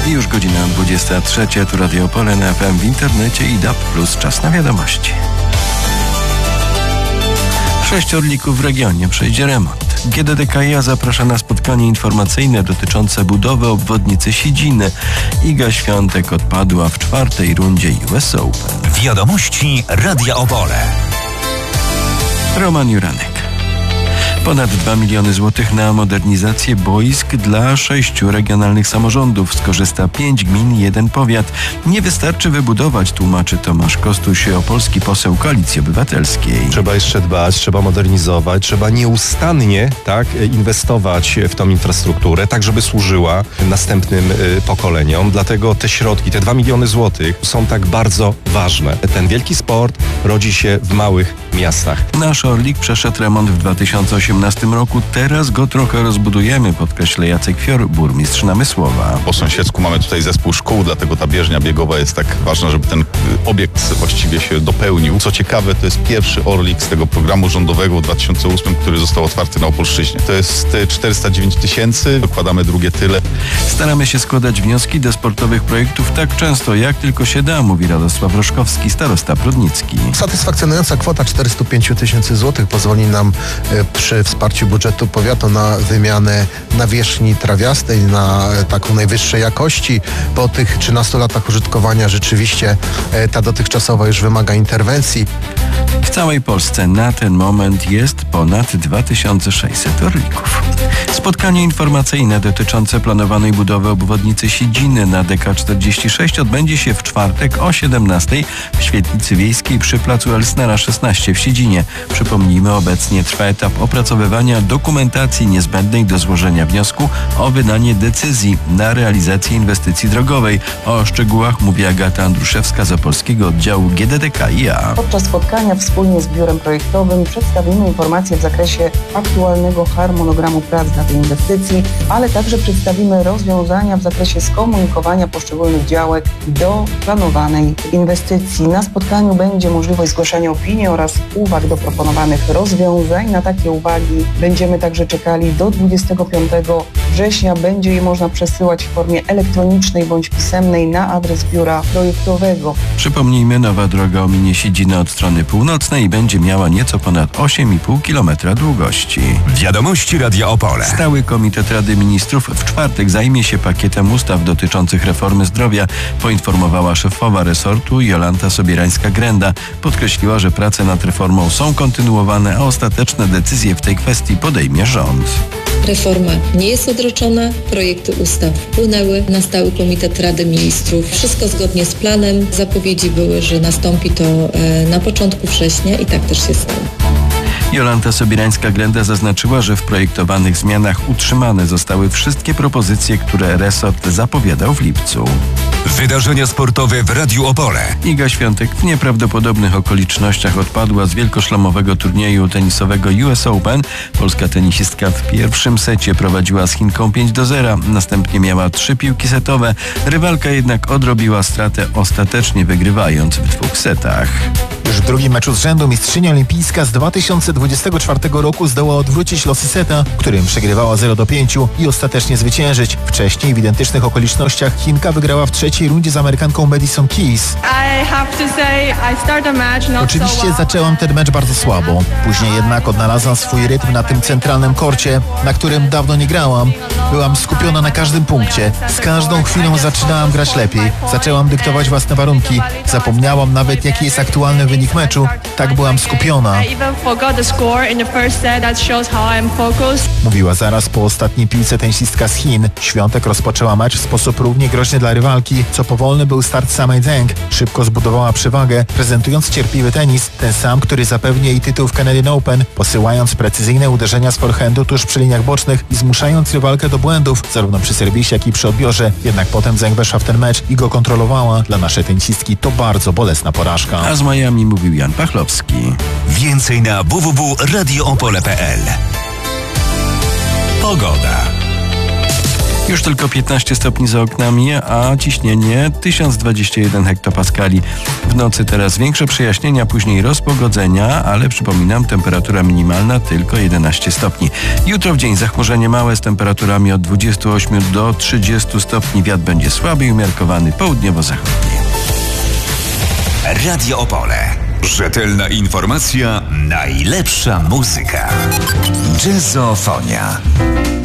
Już godzina 23, tu Radio Opole na FM w internecie i DAB+. Czas na wiadomości. 6 orlików w regionie przejdzie remont. GDDKiA zaprasza na spotkanie informacyjne dotyczące budowy obwodnicy Sidziny. Iga Świątek odpadła w 4. rundzie US Open. Wiadomości Radia Opole. Roman Juranek. Ponad 2 miliony złotych na modernizację boisk dla 6 regionalnych samorządów. Skorzysta 5 gmin i 1 powiat. Nie wystarczy wybudować, tłumaczy Tomasz Kostuś, opolski poseł Koalicji Obywatelskiej. Trzeba jeszcze dbać, trzeba modernizować, trzeba nieustannie inwestować w tą infrastrukturę, tak żeby służyła następnym pokoleniom. Dlatego te środki, te 2 miliony złotych są tak bardzo ważne. Ten wielki sport rodzi się w małych miastach. Nasz Orlik przeszedł remont w 2018 roku. Teraz go trochę rozbudujemy, podkreśla Jacek Fior, burmistrz Namysłowa. Po sąsiedzku mamy tutaj zespół szkół, dlatego ta bieżnia biegowa jest tak ważna, żeby ten obiekt właściwie się dopełnił. Co ciekawe, to jest pierwszy Orlik z tego programu rządowego w 2008, który został otwarty na Opolszczyźnie. To jest 409 000, dokładamy drugie tyle. Staramy się składać wnioski do sportowych projektów tak często, jak tylko się da, mówi Radosław Roszkowski, starosta prudnicki. Satysfakcjonująca kwota 405 000 złotych pozwoli nam przy wsparciu budżetu powiatu na wymianę nawierzchni trawiastej, na taką najwyższej jakości. Po tych 13 latach użytkowania rzeczywiście ta dotychczasowa już wymaga interwencji. W całej Polsce na ten moment jest ponad 2600 orlików. Spotkanie informacyjne dotyczące planowanej budowy obwodnicy Sidziny na DK46 odbędzie się w czwartek o 17:00 w świetlicy wiejskiej przy placu Elsnera 16 w Sidzinie. Przypomnijmy, obecnie trwa etap opracowywania dokumentacji niezbędnej do złożenia wniosku o wydanie decyzji na realizację inwestycji drogowej. O szczegółach mówi Agata Andruszewska z opolskiego oddziału GDDKiA. Podczas spotkania wspólnie z biurem projektowym przedstawimy informacje w zakresie aktualnego harmonogramu prac na tej inwestycji, ale także przedstawimy rozwiązania w zakresie skomunikowania poszczególnych działek do planowanej inwestycji. Na spotkaniu będzie możliwość zgłaszania opinii oraz uwag do proponowanych rozwiązań. Na takie uwagi będziemy także czekali do 25 września. Będzie je można przesyłać w formie elektronicznej bądź pisemnej na adres biura projektowego. Przypomnijmy, nowa droga ominie Sidzinę od strony północnej i będzie miała nieco ponad 8,5 km długości. Wiadomości Radia Opole. Stały Komitet Rady Ministrów w czwartek zajmie się pakietem ustaw dotyczących reformy zdrowia, poinformowała szefowa resortu Jolanta Sobierańska-Grenda. Podkreśliła, że prace nad reformą są kontynuowane, a ostateczne decyzje w tej kwestii podejmie rząd. Reforma nie jest odroczona, projekty ustaw wpłynęły na Stały Komitet Rady Ministrów. Wszystko zgodnie z planem. Zapowiedzi były, że nastąpi to na początku września i tak też się stało. Jolanta Sobierańska-Grenda zaznaczyła, że w projektowanych zmianach utrzymane zostały wszystkie propozycje, które resort zapowiadał w lipcu. Wydarzenia sportowe w Radiu Opole. Iga Świątek w nieprawdopodobnych okolicznościach odpadła z wielkoszlemowego turnieju tenisowego US Open. Polska tenisistka w pierwszym secie prowadziła z Chinką 5-0, następnie miała 3 piłki setowe. Rywalka jednak odrobiła stratę, ostatecznie wygrywając w 2 setach. Już w drugim meczu z rzędu mistrzynia olimpijska z 2024 roku zdołała odwrócić losy seta, którym przegrywała 0-5 i ostatecznie zwyciężyć. Wcześniej w identycznych okolicznościach Chinka wygrała w 3. rundzie z Amerykanką Madison Keys. Oczywiście zaczęłam ten mecz bardzo słabo. Później jednak odnalazłam swój rytm na tym centralnym korcie, na którym dawno nie grałam. Byłam skupiona na każdym punkcie. Z każdą chwilą zaczynałam grać lepiej. Zaczęłam dyktować własne warunki. Zapomniałam nawet, jaki jest aktualny wynik meczu. Tak byłam skupiona. Mówiła zaraz po ostatniej piłce tenisistka z Chin. Świątek rozpoczęła mecz w sposób równie groźny dla rywalki, co powolny był start samej Zheng. Szybko zbudowała przewagę, prezentując cierpliwy tenis, ten sam, który zapewni jej tytuł w Canadian Open, posyłając precyzyjne uderzenia z forehandu tuż przy liniach bocznych i zmuszając rywalkę do błędów, zarówno przy serwisie, jak i przy odbiorze. Jednak potem Zheng weszła w ten mecz i go kontrolowała. Dla naszej tenisistki to bardzo bolesna porażka. A z Miami mówił Jan Pachlowski. Więcej na www.radioopole.pl. Pogoda. Już tylko 15 stopni za oknami, a ciśnienie 1021 hektopaskali. W nocy teraz większe przejaśnienia, później rozpogodzenia, ale przypominam, temperatura minimalna tylko 11 stopni. Jutro w dzień zachmurzenie małe z temperaturami od 28 do 30 stopni. Wiatr będzie słaby i umiarkowany południowo-zachodni. Radio Opole. Rzetelna informacja, najlepsza muzyka. Jazzofonia.